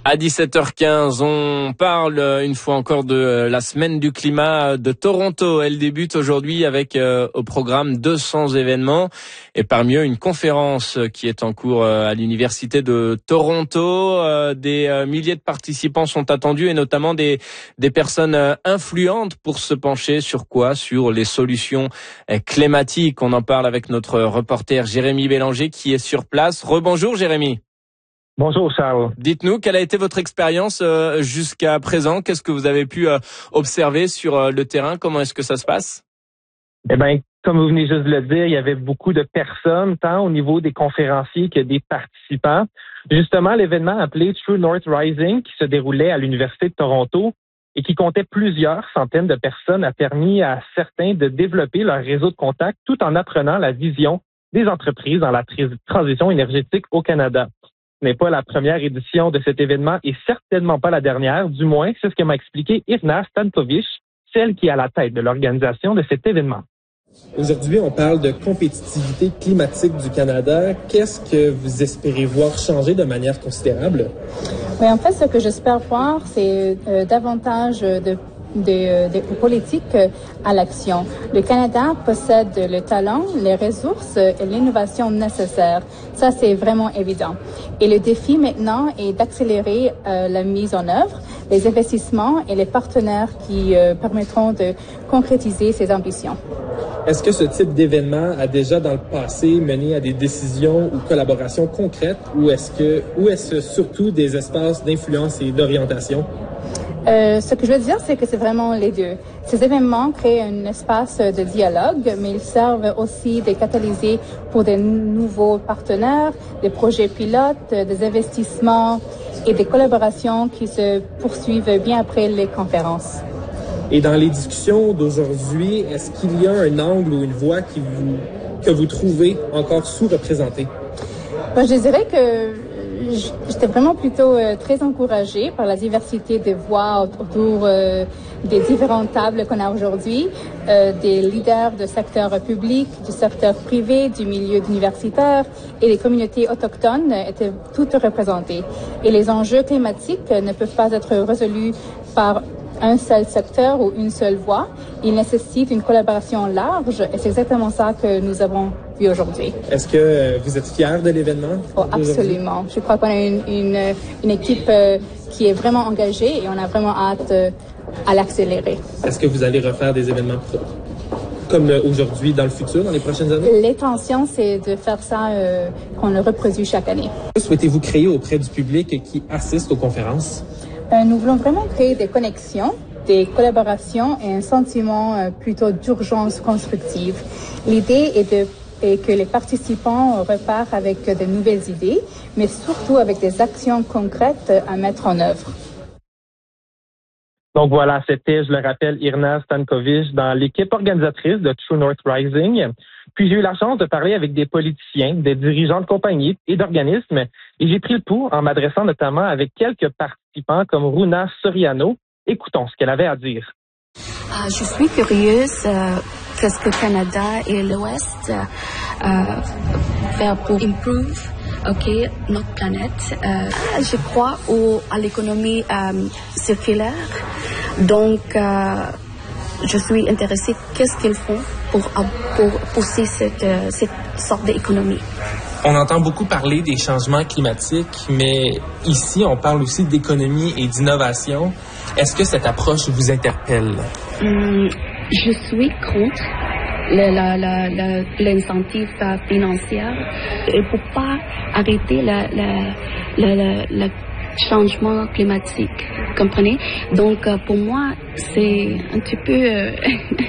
À 17h15, on parle une fois encore de la semaine du climat de Toronto. Elle débute aujourd'hui avec au programme 200 événements et parmi eux une conférence qui est en cours à l'université de Toronto. Des milliers de participants sont attendus et notamment des personnes influentes pour se pencher sur quoi? Sur les solutions climatiques. On en parle avec notre reporter Jérémy Bélanger qui est sur place. Rebonjour Jérémy. Bonjour Charles. Dites-nous, quelle a été votre expérience jusqu'à présent? Qu'est-ce que vous avez pu observer sur le terrain? Comment est-ce que ça se passe? Eh bien, comme vous venez juste de le dire, il y avait beaucoup de personnes, tant au niveau des conférenciers que des participants. Justement, l'événement appelé True North Rising, qui se déroulait à l'Université de Toronto et qui comptait plusieurs centaines de personnes, a permis à certains de développer leur réseau de contacts tout en apprenant la vision des entreprises dans la transition énergétique au Canada. Ce n'est pas la première édition de cet événement et certainement pas la dernière, du moins, c'est ce que m'a expliqué Irna Stankovic, celle qui est à la tête de l'organisation de cet événement. Aujourd'hui, on parle de compétitivité climatique du Canada. Qu'est-ce que vous espérez voir changer de manière considérable? Oui, en fait, ce que j'espère voir, c'est davantage de politique à l'action. Le Canada possède le talent, les ressources et l'innovation nécessaires. Ça, c'est vraiment évident. Et le défi maintenant est d'accélérer la mise en œuvre, les investissements et les partenaires qui permettront de concrétiser ces ambitions. Est-ce que ce type d'événement a déjà dans le passé mené à des décisions ou collaborations concrètes ou est-ce surtout des espaces d'influence et d'orientation? Ce que je veux dire, c'est que c'est vraiment les deux. Ces événements créent un espace de dialogue, mais ils servent aussi de catalyser pour des nouveaux partenaires, des projets pilotes, des investissements et des collaborations qui se poursuivent bien après les conférences. Et dans les discussions d'aujourd'hui, est-ce qu'il y a un angle ou une voix que vous trouvez encore sous-représentée? Je dirais que j'étais vraiment plutôt très encouragée par la diversité des voix autour des différentes tables qu'on a aujourd'hui, des leaders du secteur public, du secteur privé, du milieu universitaire et les communautés autochtones étaient toutes représentées. Et les enjeux climatiques ne peuvent pas être résolus par un seul secteur ou une seule voix. Il nécessite une collaboration large et c'est exactement ça que nous avons vu aujourd'hui. Est-ce que vous êtes fiers de l'événement? Oh, absolument. Je crois qu'on a une équipe qui est vraiment engagée et on a vraiment hâte à l'accélérer. Est-ce que vous allez refaire des événements comme aujourd'hui dans le futur, dans les prochaines années? L'intention, c'est de faire ça, qu'on le reproduit chaque année. Que souhaitez-vous créer auprès du public qui assiste aux conférences? Nous voulons vraiment créer des connexions, des collaborations et un sentiment plutôt d'urgence constructive. L'idée est que les participants repartent avec de nouvelles idées, mais surtout avec des actions concrètes à mettre en œuvre. Donc voilà, c'était, je le rappelle, Irna Stankovic dans l'équipe organisatrice de True North Rising. Puis j'ai eu la chance de parler avec des politiciens, des dirigeants de compagnies et d'organismes, et j'ai pris le pouls en m'adressant notamment avec quelques participants comme Runa Soriano. Écoutons ce qu'elle avait à dire. Je suis curieuse qu'est-ce que le Canada et l'Ouest faire pour improve notre planète. Je crois à l'économie circulaire. Donc, je suis intéressée qu'est-ce qu'ils font pour pousser cette sorte d'économie. On entend beaucoup parler des changements climatiques, mais ici, on parle aussi d'économie et d'innovation. Est-ce que cette approche vous interpelle? Je suis contre l'incentive financière. Il ne faut pas arrêter le changement climatique, comprenez? Donc, pour moi, c'est un petit peu